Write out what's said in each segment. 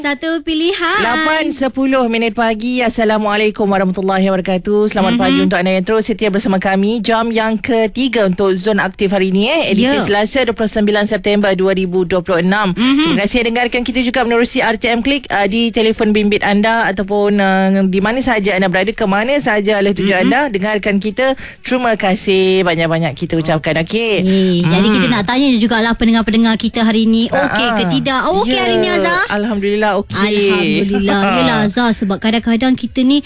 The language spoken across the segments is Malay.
Satu pilihan 8.10 minit pagi. Assalamualaikum warahmatullahi wabarakatuh. Selamat pagi untuk anda yang terus setia bersama kami. Jam yang ketiga untuk Zon Aktif hari ini edisi Selasa 29 September 2026. Terima kasih dengarkan kita juga menerusi RTM Klik di telefon bimbit anda ataupun di mana sahaja anda berada, ke mana sahaja adalah tujuan anda. Dengarkan kita. Terima kasih banyak-banyak kita ucapkan. Okey. Jadi kita nak tanya jugalah pendengar-pendengar kita hari ni okey ke tidak. Okey hari ni Azhar? Alhamdulillah okey. Alhamdulillah. Yelah Azhar, sebab kadang-kadang kita ni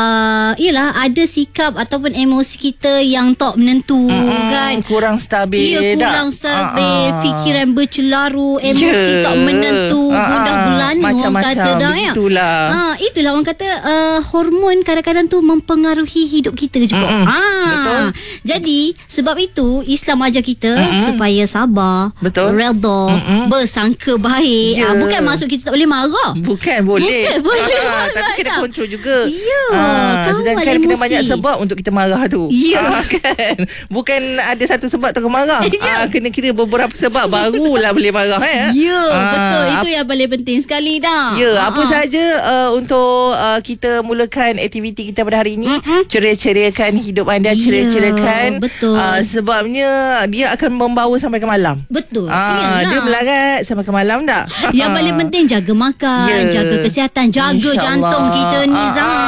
yelah ada sikap ataupun emosi kita yang tak menentu kan. Kurang stabil. Ya, kurang stabil. Fikiran bercelaru, emosi tak menentu, gundah gulana macam-macam. orang kata dah ya. Itulah orang kata hormon kadang-kadang tu mempengaruhi hidup kita juga. Betul. Jadi sebab itu Islam ajar kita supaya sabar, redha, bersangka baik. Bukan maksud kita tak boleh marah. Bukan boleh tapi kena kontrol juga. Sedangkan kena banyak sebab untuk kita marah tu. Kan? Bukan ada satu sebab tu marah. Kena kira beberapa sebab barulah boleh marah. Betul. Itu yang paling penting sekali dah. Apa sahaja untuk kita mulakan aktiviti kita pada hari ini. Ceria-ceriakan hidup anda. Ceria-ceriakan. Betul. Sebabnya dia akan membawa sampai ke malam. Betul. Dia melarat sampai ke malam tak? Yang paling penting jaga makan, jaga kesihatan, jaga jantung kita ni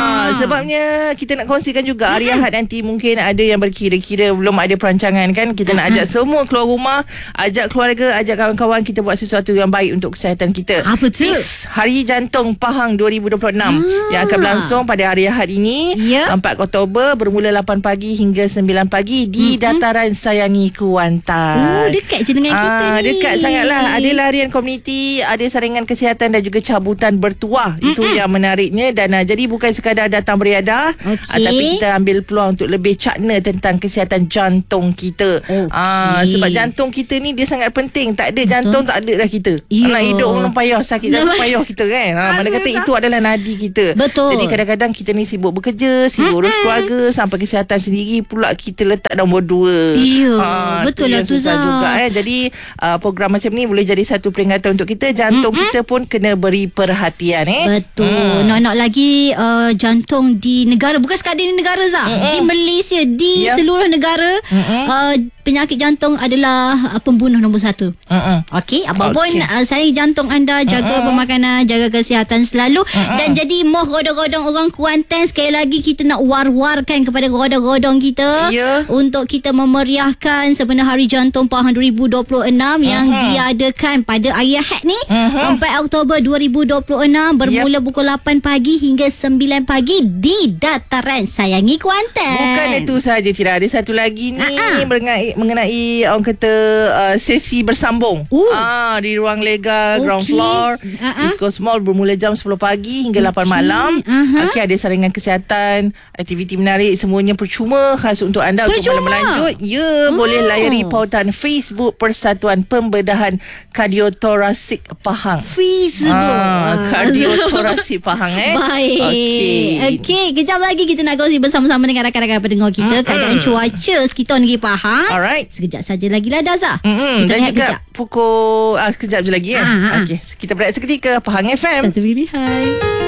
sebabnya kita nak kongsikan juga hari Ahad nanti. Mungkin ada yang berkira-kira belum ada perancangan kan. Kita nak ajak semua keluar rumah, ajak keluarga, ajak kawan-kawan kita buat sesuatu yang baik untuk kesihatan kita. Apa tu? Hari Jantung Pahang 2026 yang akan berlangsung pada hari Ahad ini, 4 Oktober, bermula 8 pagi hingga 9 pagi di Dataran Sayangi Kuantan. Dekat je dengan kita ni. Dekat sangatlah. Ada larian komuniti, ada saringan kesihatan dan juga cabutan bertuah. Itu yang menariknya. Dan jadi bukan sekadar datang beriadah, tapi kita ambil peluang untuk lebih cakna tentang kesihatan jantung kita. Sebab jantung kita ni dia sangat penting. Tak ada jantung, tak ada dah kita. Nak hidup pun payah, sakit jantung payah kita kan. Mana kata itu adalah nadi kita. Jadi kadang-kadang kita ni sibuk bekerja, sibuk urus keluarga, sampai kesihatan sendiri pula kita letak nombor 2. Betul lah tu susah juga. Jadi program macam ni boleh jadi satu peringatan untuk kita. Jantung kita pun kena beri perhatian. Betul. Nak lagi jantung di negara, bukan sekadar di negara di Malaysia, di seluruh negara, penyakit jantung adalah pembunuh nombor 1. Okey, apapun sayang jantung anda, jaga pemakanan, jaga kesihatan selalu. Dan jadi moh godong-godong orang Kuantan, sekali lagi kita nak war-warkan kepada godong-godong kita untuk kita memeriahkan sebenar Hari Jantung Pahang 2026 yang diadakan pada hari Ahad ni 4 Oktober 2026 bermula pukul 8 pagi hingga 9 pagi di Dataran Sayangi Kuantan. Bukan itu sahaja, tidak ada satu lagi ni mengenai orang kata sesi bersambung di ruang lega ground floor East Coast Mall bermula jam 10 pagi hingga 8 malam. Ada saringan kesihatan, aktiviti menarik, semuanya percuma, khas untuk anda. Untuk malam melanjut boleh layari pautan Facebook Persatuan Pembedahan Kardiotorasik Pahang. Kardiotorasik Pahang. Baik. Okey, kejap lagi kita nak kongsi bersama-sama dengan rakan-rakan pendengar kita keadaan cuaca sekitar negeri Pahang. Alright. Sekejap saja lagi lah Daza. Dan juga pukul sekejap je lagi. Okey, kita berehat seketika. Pahang FM. Satu pilihan.